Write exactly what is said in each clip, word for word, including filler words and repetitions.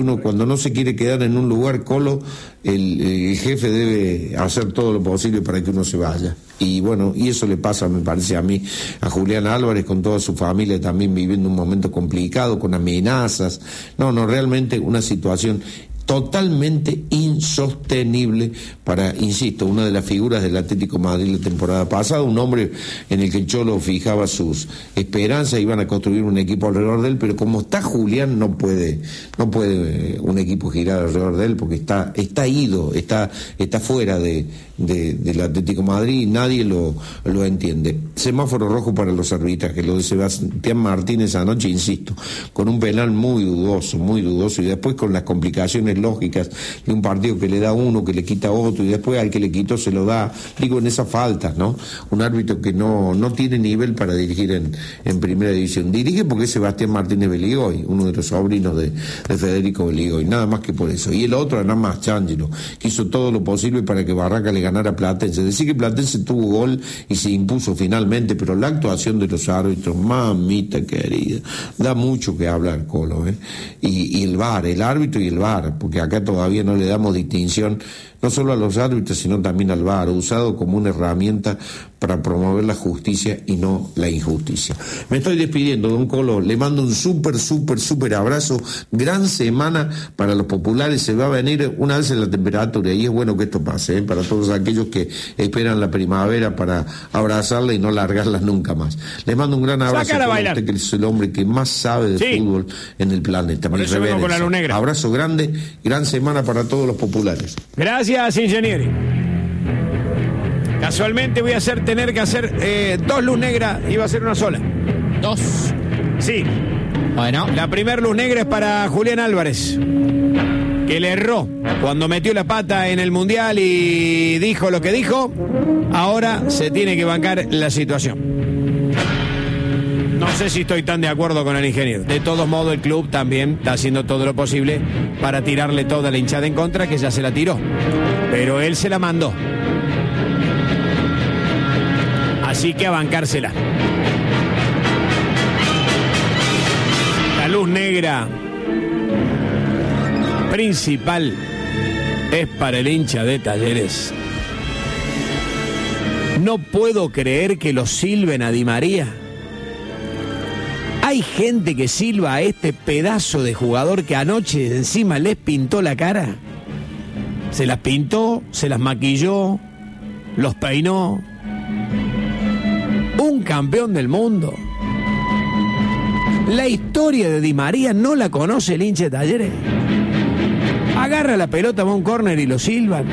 uno cuando no se quiere quedar en un lugar, Colo, el, el jefe debe hacer todo lo posible para que uno se vaya. Y bueno, y eso le pasa, me parece a mí, a Julián Álvarez con toda su familia también viviendo un momento complicado, con amenazas. No, no, realmente una situación totalmente insostenible para, insisto, una de las figuras del Atlético de Madrid la temporada pasada, un hombre en el que el Cholo fijaba sus esperanzas, iban a construir un equipo alrededor de él, pero como está Julián no puede, no puede un equipo girar alrededor de él porque está, está ido, está, está fuera de, de, del Atlético de Madrid y nadie lo, lo entiende. Semáforo rojo para los arbitrajes, lo de Sebastián Martínez anoche, insisto, con un penal muy dudoso, muy dudoso, y después con las complicaciones lógicas de un partido que le da uno, que le quita otro, y después al que le quitó se lo da, digo, en esas faltas, ¿no? Un árbitro que no, no tiene nivel para dirigir en, en primera división. Dirige porque es Sebastián Martínez Beligoy, uno de los sobrinos de, de Federico Beligoy, nada más que por eso. Y el otro, nada más, Chángelo, que hizo todo lo posible para que Barraca le ganara a Platense. Decir que Platense tuvo gol y se impuso finalmente, pero la actuación de los árbitros, mamita querida, da mucho que hablar, Colo, ¿eh? Y, y el V A R, el árbitro y el V A R, porque acá todavía no le damos distinción no solo a los árbitros, sino también al V A R, usado como una herramienta para promover la justicia y no la injusticia. Me estoy despidiendo, don Colo, le mando un súper, súper, súper abrazo, gran semana para los populares, se va a venir una vez en la temperatura, y es bueno que esto pase, ¿eh? Para todos aquellos que esperan la primavera para abrazarla y no largarla nunca más. Le mando un gran abrazo a usted, que es el hombre que más sabe de sí. fútbol en el planeta. Por eso vengo con la luz negra. Abrazo grande, gran semana para todos los populares. Gracias, ingeniero. Casualmente voy a hacer tener que hacer eh, dos luz negras y va a ser una sola. ¿Dos? Sí. Bueno. La primer luz negra es para Julián Álvarez, que le erró cuando metió la pata en el Mundial y dijo lo que dijo. Ahora se tiene que bancar la situación. No sé si estoy tan de acuerdo con el ingeniero. De todos modos, el club también está haciendo todo lo posible para tirarle toda la hinchada en contra, que ya se la tiró. Pero él se la mandó. Así que a bancársela. La luz negra principal es para el hincha de Talleres. No puedo creer que lo silben a Di María. Hay gente que silba a este pedazo de jugador que anoche encima les pintó la cara. Se las pintó, se las maquilló, los peinó. Un campeón del mundo. La historia de Di María no la conoce el hincha de Talleres. Agarra la pelota, va a un córner y lo silban.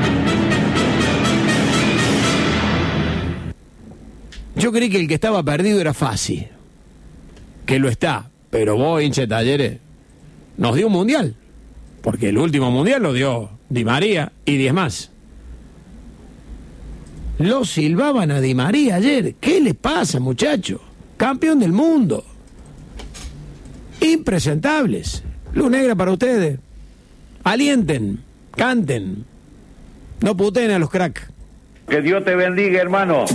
Yo creí que el que estaba perdido era Fassi, que lo está, pero vos, hincha de Talleres, nos dio un mundial, porque el último mundial lo dio Di María y diez más. Lo silbaban a Di María ayer. ¿Qué les pasa, muchacho? Campeón del mundo. Impresentables. Luz negra para ustedes. Alienten, canten. No puteen a los cracks. Que Dios te bendiga, hermano.